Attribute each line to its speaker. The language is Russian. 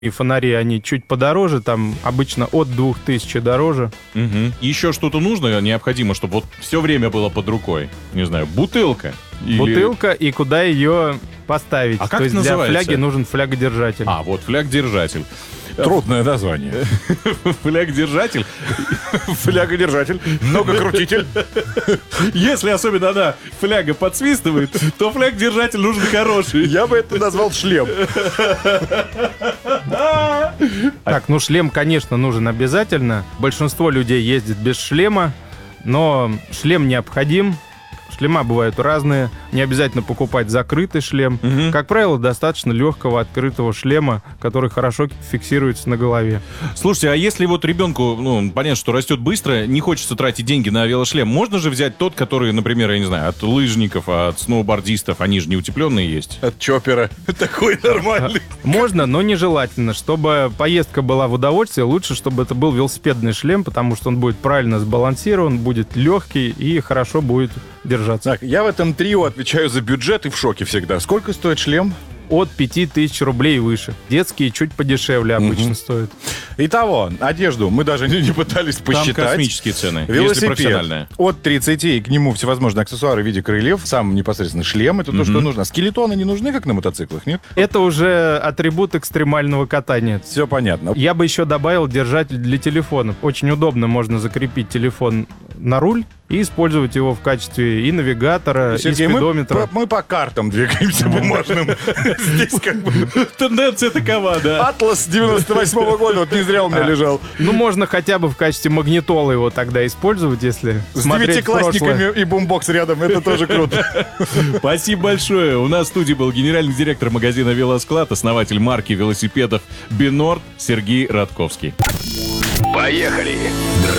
Speaker 1: И фонари, они чуть подороже, там обычно от 2000 дороже.
Speaker 2: Угу. Еще что-то нужно, необходимо, чтобы вот все время было под рукой? Не знаю, бутылка?
Speaker 1: Бутылка и куда ее поставить.
Speaker 2: А как
Speaker 1: То есть
Speaker 2: это
Speaker 1: для
Speaker 2: называется?
Speaker 1: фляги нужен флягодержатель.
Speaker 2: А, вот флягдержатель.
Speaker 3: Трудное название.
Speaker 2: Флягдержатель.
Speaker 3: Флягодержатель, многокрутитель.
Speaker 2: Если особенно фляга подсвистывает, то флягдержатель нужен хороший.
Speaker 3: Я бы это назвал шлем.
Speaker 1: Так, ну шлем, конечно, нужен обязательно. Большинство людей ездит без шлема, но шлем необходим. Шлема бывают разные. Не обязательно покупать закрытый шлем. Как правило, достаточно легкого открытого шлема, который хорошо фиксируется на голове.
Speaker 2: Слушайте, а если вот ребенку, понятно, что растет быстро, не хочется тратить деньги на велошлем, можно же взять тот, который, например, я не знаю, от лыжников, от сноубордистов, они же не утепленные есть?
Speaker 3: От чоппера. Такой нормальный.
Speaker 1: Можно, но нежелательно. Чтобы поездка была в удовольствие, лучше, чтобы это был велосипедный шлем, потому что он будет правильно сбалансирован, будет легкий и хорошо будет держаться.
Speaker 3: Так, я в этом трио отвечаю за бюджет и в шоке всегда. Сколько стоит шлем?
Speaker 1: От 5000 рублей и выше. Детские чуть подешевле обычно стоят.
Speaker 3: Итого, одежду мы даже не пытались посчитать.
Speaker 2: Там космические цены, если
Speaker 3: Велосипед
Speaker 2: профессиональная.
Speaker 3: от 30, и к нему всевозможные аксессуары в виде крыльев. Сам непосредственно шлем, это то, что нужно. Скелетоны не нужны, как на мотоциклах, нет?
Speaker 1: Это уже атрибут экстремального катания.
Speaker 3: Все понятно.
Speaker 1: Я бы еще добавил держатель для телефона. Очень удобно, можно закрепить телефон на руль и использовать его в качестве и навигатора,
Speaker 3: Сергей,
Speaker 1: и спидометра.
Speaker 3: мы по картам двигаемся бумажным. Здесь как бы
Speaker 2: Тенденция такова, да.
Speaker 3: Атлас 98-го года, вот не зря у меня лежал.
Speaker 1: Ну, можно хотя бы в качестве магнитолы его тогда использовать, если
Speaker 3: С
Speaker 1: смотреть в прошлое.
Speaker 3: девятиклассниками и бумбокс рядом, это тоже круто.
Speaker 2: Спасибо большое. У нас в студии был генеральный директор магазина «Велосклад», основатель марки велосипедов «Бинорд» Сергей Радковский.
Speaker 4: Поехали!